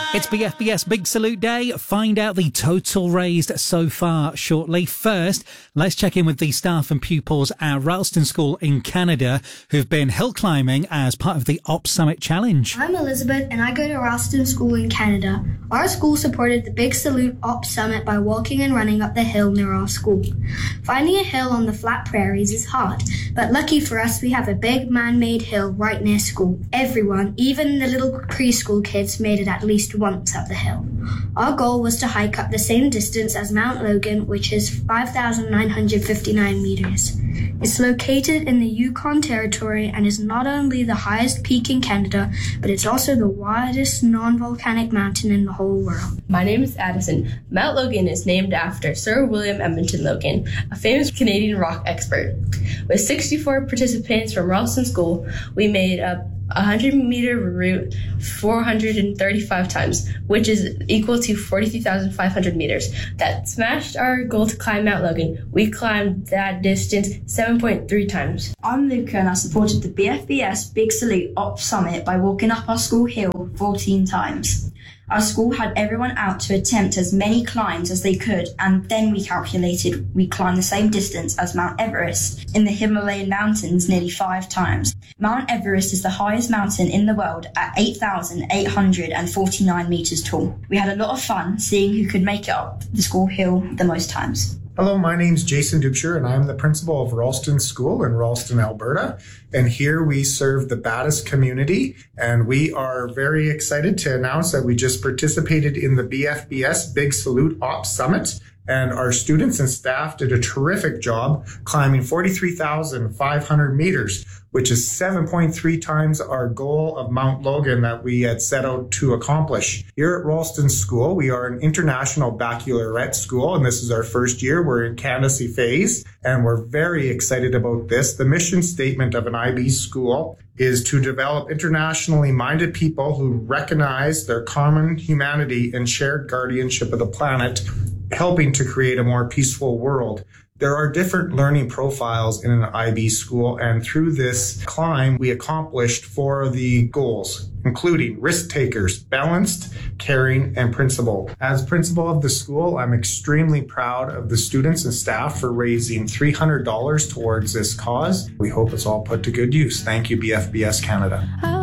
It's BFBS Big Salute Day. Find out the total raised so far shortly. First, let's check in with the staff and pupils at Ralston School in Canada who've been hill climbing as part of the Op Summit Challenge. I'm Elizabeth and I go to Ralston School in Canada. Our school supported the Big Salute Op Summit by walking and running up the hill near our school. Finding a hill on the flat prairies is hard, but lucky for us we have a big man-made hill right near school. Everyone, even the little preschool kids, made it at least once up the hill. Our goal was to hike up the same distance as Mount Logan, which is 5,959 meters. It's located in the Yukon Territory and is not only the highest peak in Canada, but it's also the widest non-volcanic mountain in the whole world. My name is Addison. Mount Logan is named after Sir William Edmonton Logan, a famous Canadian rock expert. With 64 participants from Ralston School, we made a 100-meter route 435 times, which is equal to 43,500 meters. That smashed our goal to climb Mount Logan. We climbed that distance 7.3 times. I'm Luca and I supported the BFBS Big Salute Op Summit by walking up our school hill 14 times. Our school had everyone out to attempt as many climbs as they could, and then we calculated we climbed the same distance as Mount Everest in the Himalayan mountains nearly 5 times. Mount Everest is the highest mountain in the world at 8,849 meters tall. We had a lot of fun seeing who could make it up the school hill the most times. Hello, my name's Jason Dubscher, and I'm the principal of Ralston School in Ralston, Alberta. And here we serve the Battis community, and we are very excited to announce that we just participated in the BFBS Big Salute Op Summit. And our students and staff did a terrific job climbing 43,500 meters, which is 7.3 times our goal of Mount Logan that we had set out to accomplish. Here at Ralston School, we are an international baccalaureate school, and this is our first year. We're in candidacy phase, and we're very excited about this. The mission statement of an IB school is to develop internationally minded people who recognize their common humanity and shared guardianship of the planet, helping to create a more peaceful world. There are different learning profiles in an IB school, and through this climb, we accomplished 4 of the goals, including risk takers, balanced, caring, and principled. As principal of the school, I'm extremely proud of the students and staff for raising $300 towards this cause. We hope it's all put to good use. Thank you, BFBS Canada.